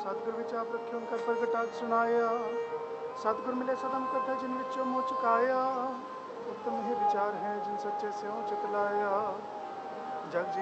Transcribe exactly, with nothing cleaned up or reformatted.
सतगुर विच आप रखे उनका प्रगटाग सुनाया। सतगुर मिले सदम कथा जिन विचों मोह चुकाया। उत्तम हे विचार हैं जिन सच्चे से चितलाया। जग